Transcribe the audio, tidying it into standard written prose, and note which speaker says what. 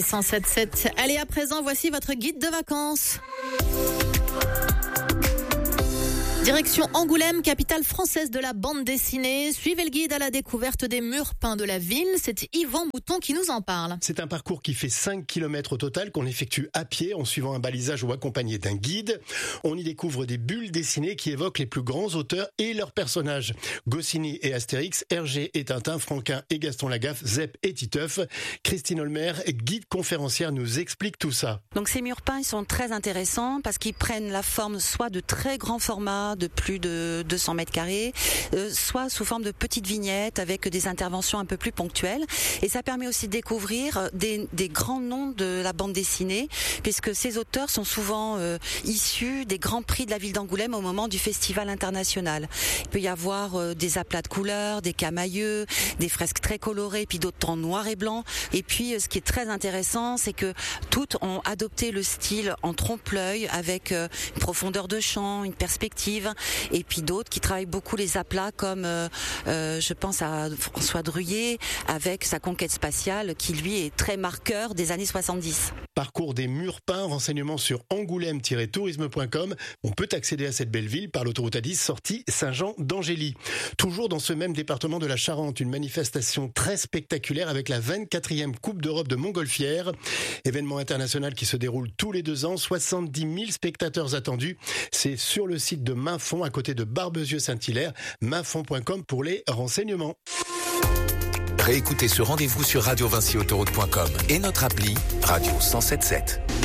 Speaker 1: 107.7. Allez, à présent, voici votre guide de vacances. Direction Angoulême, capitale française de la bande dessinée. Suivez le guide à la découverte des murs peints de la ville. C'est Yvan Mouton qui nous en parle.
Speaker 2: C'est un parcours qui fait 5 km au total qu'on effectue à pied en suivant un balisage ou accompagné d'un guide. On y découvre des bulles dessinées qui évoquent les plus grands auteurs et leurs personnages. Goscinny et Astérix, Hergé et Tintin, Franquin et Gaston Lagaffe, Zep et Titeuf. Christine Olmer, guide conférencière, nous explique tout ça.
Speaker 3: Donc ces murs peints, ils sont très intéressants parce qu'ils prennent la forme soit de très grands formats, de plus de 200 mètres carrés, soit sous forme de petites vignettes avec des interventions un peu plus ponctuelles. Et ça permet aussi de découvrir des grands noms de la bande dessinée, puisque ces auteurs sont souvent issus des grands prix de la ville d'Angoulême au moment du festival international. Il peut y avoir des aplats de couleurs, des camailleux, des fresques très colorées, puis d'autres en noir et blanc. Et puis ce qui est très intéressant, c'est que toutes ont adopté le style en trompe-l'œil avec une profondeur de champ, une perspective. Et puis d'autres qui travaillent beaucoup les aplats comme je pense à François Druillet avec sa conquête spatiale qui lui est très marqueur des années 70.
Speaker 2: Parcours des murs peints, renseignements sur angoulême-tourisme.com. On peut accéder à cette belle ville par l'autoroute A10 sortie Saint-Jean d'Angély. Toujours dans ce même département de la Charente, une manifestation très spectaculaire avec la 24e Coupe d'Europe de montgolfière. Événement international qui se déroule tous les 2 ans, 70 000 spectateurs attendus. C'est sur le site de Mainfond à côté de Barbezieux-Saint-Hilaire, mainfond.com pour les renseignements.
Speaker 4: Réécoutez ce rendez-vous sur radiovincyautoroute.com et notre appli Radio 107.7.